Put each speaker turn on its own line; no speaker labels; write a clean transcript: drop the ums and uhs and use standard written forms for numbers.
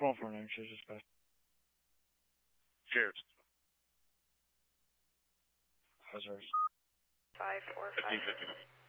Roll for name, she's just passed.
Cheers.
How's hers?
545.
1550.